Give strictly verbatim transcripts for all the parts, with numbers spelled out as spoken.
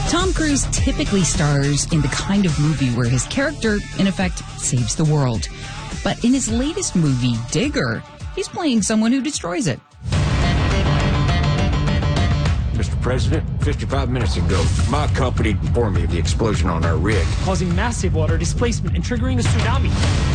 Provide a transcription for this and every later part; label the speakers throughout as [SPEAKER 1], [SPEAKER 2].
[SPEAKER 1] Tom Cruise typically stars in the kind of movie where his character, in effect, saves the world. But in his latest movie, Digger, he's playing someone who destroys it.
[SPEAKER 2] Mister President, fifty-five minutes ago, my company informed me of the explosion on our rig,
[SPEAKER 3] causing massive water displacement and triggering a tsunami.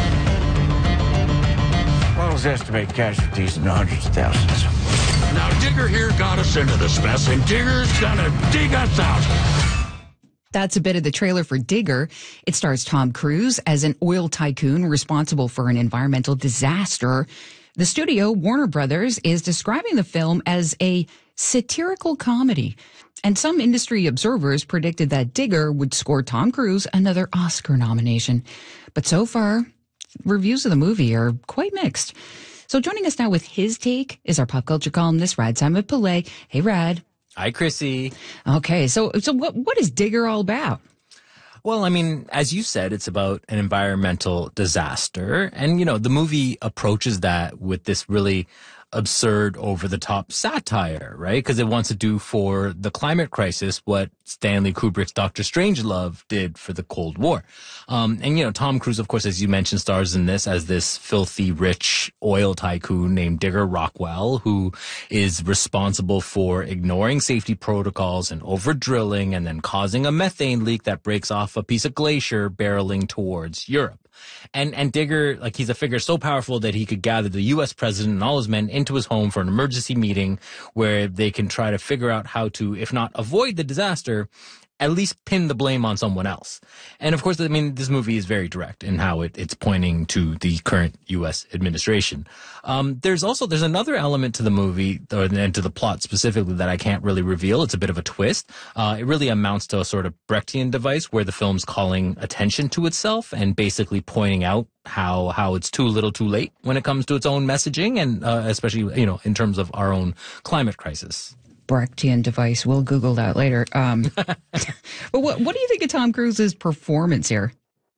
[SPEAKER 2] Models estimate casualties in the hundreds of thousands.
[SPEAKER 4] Now, Digger here got us into this mess, and Digger's gonna dig us out.
[SPEAKER 1] That's a bit of the trailer for Digger. It stars Tom Cruise as an oil tycoon responsible for an environmental disaster. The studio, Warner Brothers, is describing the film as a satirical comedy. And some industry observers predicted that Digger would score Tom Cruise another Oscar nomination. But so far, reviews of the movie are quite mixed. So joining us now with his take is our pop culture columnist, Rad Simon Pillay. Hey, Rad.
[SPEAKER 5] Hi, Chrissy.
[SPEAKER 1] Okay, so so what what is Digger all about?
[SPEAKER 5] Well, I mean, as you said, it's about an environmental disaster. And, you know, the movie approaches that with this really absurd, over-the-top satire, right? Because it wants to do for the climate crisis what Stanley Kubrick's Doctor Strangelove did for the Cold War. Um, and, you know, Tom Cruise, of course, as you mentioned, stars in this as this filthy, rich oil tycoon named Digger Rockwell, who is responsible for ignoring safety protocols and over-drilling and then causing a methane leak that breaks off a piece of glacier barreling towards Europe. And, and Digger, like, he's a figure so powerful that he could gather the U S president and all his men into his home for an emergency meeting where they can try to figure out how to, if not avoid the disaster, at least pin the blame on someone else. And of course, I mean, this movie is very direct in how it, it's pointing to the current U S administration. Um, there's also, there's another element to the movie, or, and to the plot specifically, that I can't really reveal. It's a bit of a twist. Uh, it really amounts to a sort of Brechtian device where the film's calling attention to itself and basically pointing out how, how it's too little too late when it comes to its own messaging, and uh, especially, you know, in terms of our own climate crisis.
[SPEAKER 1] Brechtian device. We'll Google that later. Um, but what what do you think of Tom Cruise's performance here?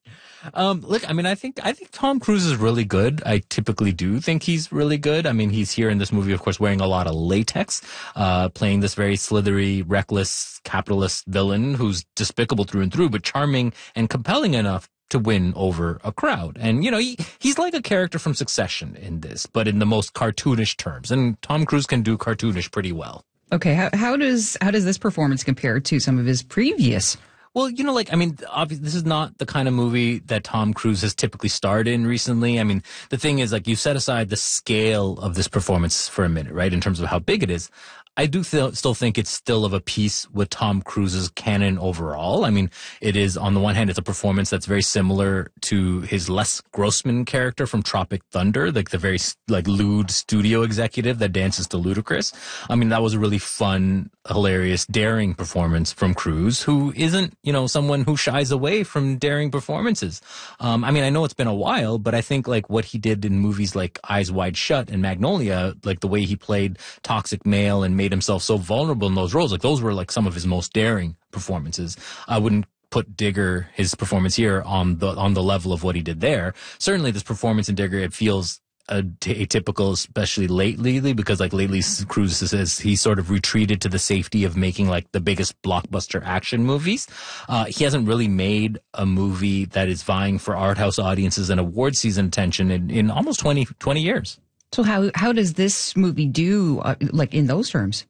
[SPEAKER 5] Um, look, I mean, I think I think Tom Cruise is really good. I typically do think he's really good. I mean, he's here in this movie, of course, wearing a lot of latex, uh, playing this very slithery, reckless, capitalist villain who's despicable through and through, but charming and compelling enough to win over a crowd. And, you know, he, he's like a character from Succession in this, but in the most cartoonish terms. And Tom Cruise can do cartoonish pretty well.
[SPEAKER 1] Okay, how, how does how does this performance compare to some of his previous?
[SPEAKER 5] Well, you know, like, I mean, obviously, this is not the kind of movie that Tom Cruise has typically starred in recently. I mean, the thing is, like, you set aside the scale of this performance for a minute, right, in terms of how big it is. I do th- still think it's still of a piece with Tom Cruise's canon overall. I mean, it is, on the one hand, it's a performance that's very similar to his Les Grossman character from Tropic Thunder, like the very, like, lewd studio executive that dances to Ludacris. I mean, that was a really fun, hilarious, daring performance from Cruise, who isn't, you know, someone who shies away from daring performances. Um, I mean, I know it's been a while, but I think, like, what he did in movies like Eyes Wide Shut and Magnolia, like the way he played toxic male and made himself so vulnerable in those roles, like those were like some of his most daring performances. I wouldn't put Digger, his performance here, on the on the level of what he did there. Certainly this performance in Digger, it feels uh, atypical, especially lately, because like lately Cruise says he sort of retreated to the safety of making like the biggest blockbuster action movies. Uh, he hasn't really made a movie that is vying for art house audiences and award season attention in, in almost twenty, twenty years.
[SPEAKER 1] So how how does this movie do, uh, like, in those terms?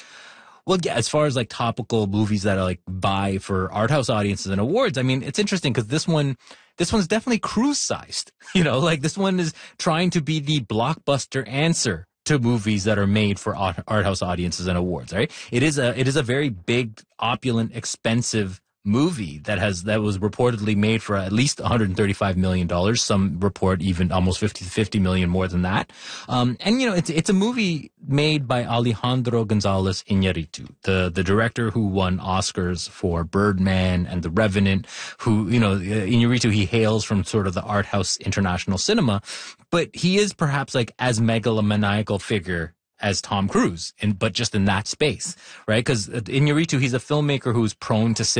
[SPEAKER 5] Well, yeah, as far as like topical movies that are like buy for art house audiences and awards, I mean, it's interesting because this one, this one's definitely Cruise sized. You know, like this one is trying to be the blockbuster answer to movies that are made for art house audiences and awards. Right? It is a it is a very big, opulent, expensive movie that has that was reportedly made for at least one hundred thirty-five million dollars. Some report even almost fifty, fifty million more than that. Um, and you know, it's it's a movie made by Alejandro González Iñárritu, the the director who won Oscars for Birdman and The Revenant. Who, you know, Iñárritu, he hails from sort of the art house international cinema, but he is perhaps like as megalomaniacal figure as Tom Cruise, in, but just in that space, right? Because Iñárritu, he's a filmmaker who's prone to